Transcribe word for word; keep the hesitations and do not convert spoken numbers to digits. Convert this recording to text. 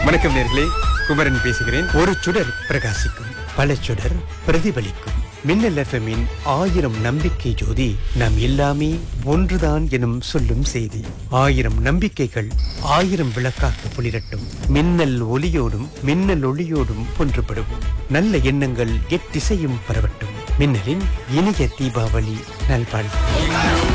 வணக்கம் நேர்களே, குமரன் பேசுகிறேன். ஒரு சுடர் பிரகாசிக்கும், பல சுடர் பிரதிபலிக்கும். மின்னல் எஃப்எம்மின் ஆயிரம் நம்பிக்கை ஜோதி. நாம் எல்லாமே ஒன்றுதான் எனும் சொல்லும் செய்தி. ஆயிரம் நம்பிக்கைகள் ஆயிரம் விளக்காக ஒளிரட்டும். மின்னல் ஒளியோடும் மின்னல் ஒளியோடும் ஒன்றுபடுவோம். நல்ல எண்ணங்கள் எட்டிசையும் பரவட்டும். மின்னலின் இனிய தீபாவளி நல்வாழ்வு.